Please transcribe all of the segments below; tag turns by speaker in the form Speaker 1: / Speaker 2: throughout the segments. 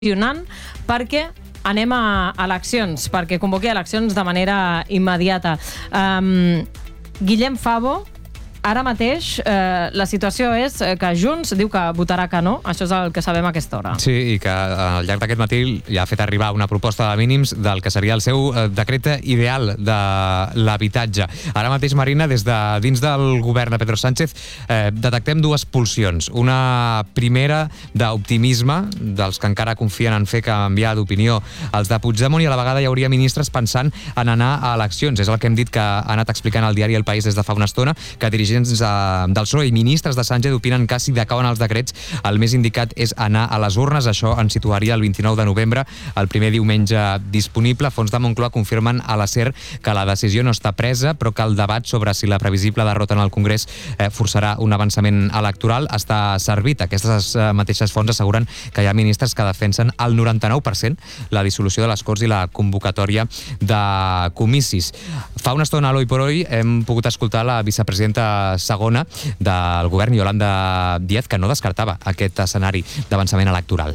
Speaker 1: pressionant perquè anem a eleccions, perquè convoqui eleccions de manera immediata. Guillem Favo, ara mateix la situació és que Junts diu que votarà que no, això és el que sabem a aquesta hora.
Speaker 2: Sí, i que al llarg d'aquest matí ja ha fet arribar una proposta de mínims del que seria el seu decret ideal de l'habitatge. Ara mateix, Marina, des de dins del govern de Pedro Sánchez detectem dues pulsions. Una primera d'optimisme, dels que encara confien en fer canviar d'opinió els de Puigdemont, i a la vegada hi hauria ministres pensant en anar a eleccions. És el que hem dit que ha anat explicant al diari El País des de fa una estona, que dirigents del PSOE i ministres de Sánchez opinen que si decauen els decrets el més indicat és anar a les urnes. Això ens situaria el 29 de novembre, el primer diumenge disponible. Fons de Moncloa confirmen a la SER que la decisió no està presa, però que el debat sobre si la previsible derrota en el Congrés forçarà un avançament electoral està servit. Aquestes mateixes fonts asseguren que hi ha ministres que defensen al 99% la dissolució de les Corts i la convocatòria de comicis. Fa una estona a l'Hoy por Hoy hem pogut escoltar la vicepresidenta segona del govern, Yolanda Díaz, que no descartava aquest escenari d'avançament electoral.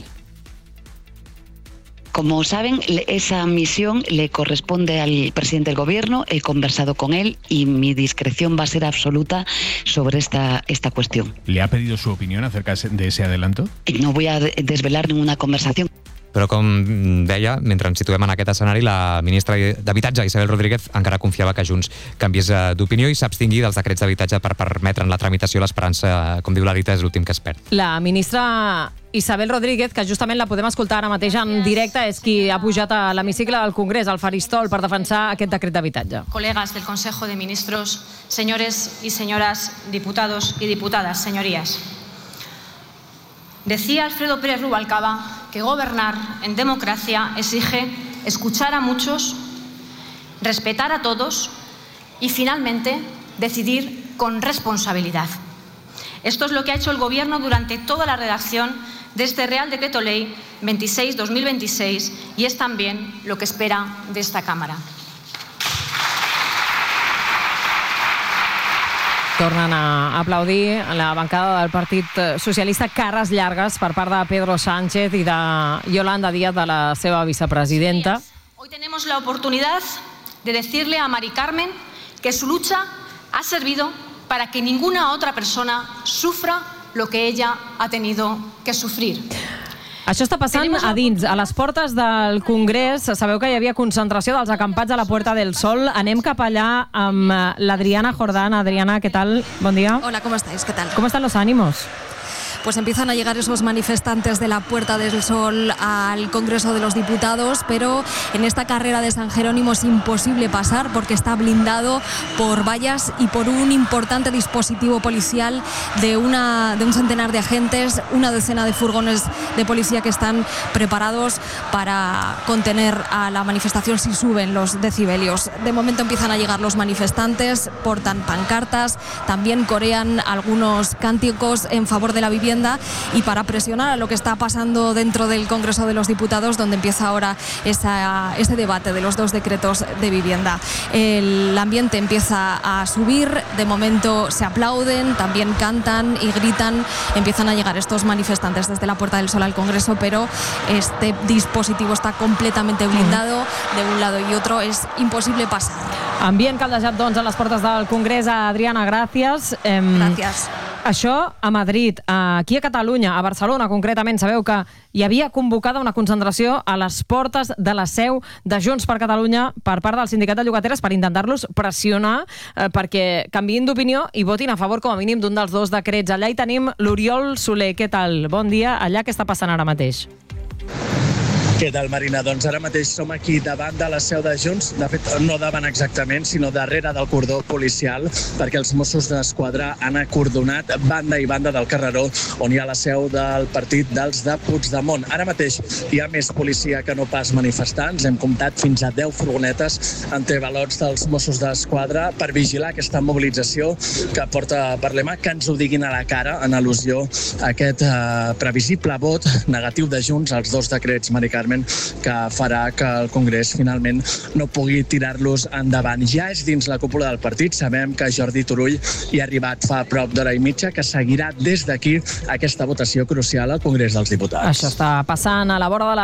Speaker 3: Como saben, esa misión le corresponde al presidente del gobierno. He conversado con él y mi discreción va a ser absoluta sobre esta cuestión.
Speaker 4: ¿Le ha pedido su opinión acerca de ese adelanto?
Speaker 3: No voy a desvelar ninguna conversación.
Speaker 2: Però, com deia, mentre ens situem en aquest escenari, la ministra d'Habitatge, Isabel Rodríguez, encara confiava que Junts canviés d'opinió i s'abstingui dels decrets d'habitatge per permetre'n la tramitació. L'esperança, com diu la dita, és l'últim que es perd.
Speaker 1: La ministra Isabel Rodríguez, que justament la podem escoltar ara mateix en directe, és qui ha pujat a l'hemicicle del Congrés, al faristol, per defensar aquest decret d'habitatge.
Speaker 5: Colegas del Consejo de Ministros, señores y señoras diputados y diputadas, señorías. Decía Alfredo Pérez Rubalcaba que gobernar en democracia exige escuchar a muchos, respetar a todos y, finalmente, decidir con responsabilidad. Esto es lo que ha hecho el Gobierno durante toda la redacción de este Real Decreto Ley 26/2026 y es también lo que espera de esta Cámara.
Speaker 1: Tornen a aplaudir la bancada del Partit Socialista, cares llargues per part de Pedro Sánchez i de Yolanda Díaz, de la seva vicepresidenta.
Speaker 5: Hoy tenemos la oportunidad de decirle a Mari Carmen que su lucha ha servido para que ninguna otra persona sufra lo que ella ha tenido que sufrir.
Speaker 1: Això està passant a dins, a les portes del Congrés. Sabeu que hi havia concentració dels acampats a la Puerta del Sol. Anem cap allà amb l'Adriana Jordán. Adriana, ¿qué tal? Bon dia.
Speaker 6: Hola, ¿cómo estáis? ¿Qué tal?
Speaker 1: ¿Cómo están los ánimos?
Speaker 6: Pues empiezan a llegar esos manifestantes de la Puerta del Sol al Congreso de los Diputados, pero en esta carrera de San Jerónimo es imposible pasar porque está blindado por vallas y por un importante dispositivo policial de un centenar de agentes, una decena de furgones de policía que están preparados para contener a la manifestación si suben los decibelios. De momento empiezan a llegar los manifestantes, portan pancartas, también corean algunos cánticos en favor de la vivienda y para presionar a lo que está pasando dentro del Congreso de los Diputados, donde empieza ahora ese debate de los dos decretos de vivienda. El ambiente empieza a subir, de momento se aplauden, también cantan y gritan. Empiezan a llegar estos manifestantes desde la Puerta del Sol al Congreso, pero este dispositivo está completamente blindado de un lado y otro, es imposible pasar.
Speaker 1: Ambient caldejat, doncs, a les portes del Congrés. Adriana, gràcies.
Speaker 6: Gràcies.
Speaker 1: Això a Madrid, aquí a Catalunya, a Barcelona concretament, sabeu que hi havia convocada una concentració a les portes de la seu de Junts per Catalunya per part del Sindicat de Llogateres per intentar-los pressionar perquè canviïn d'opinió i votin a favor com a mínim d'un dels dos decrets. Allà hi tenim l'Oriol Soler. Què tal? Bon dia. Allà què està passant ara mateix?
Speaker 7: Què tal, Marina? Doncs ara mateix som aquí davant de la seu de Junts, de fet no davant exactament, sinó darrere del cordó policial, perquè els Mossos d'Esquadra han acordonat banda i banda del carreró on hi ha la seu del partit dels de Puigdemont. Ara mateix hi ha més policia que no pas manifestants, hem comptat fins a 10 furgonetes entre avalots dels Mossos d'Esquadra per vigilar aquesta mobilització que porta per lema que ens ho diguin a la cara, en al·lusió a aquest previsible vot negatiu de Junts als dos decrets, Mari Carmen. particularment que farà que el Congrés finalment no pugui tirar-los endavant. Ja és dins la cúpula del partit. Sabem que Jordi Turull hi ha arribat fa prop d'hora i mitja, que seguirà des d'aquí aquesta votació crucial al Congrés dels Diputats.
Speaker 1: Això està passant a la vora de la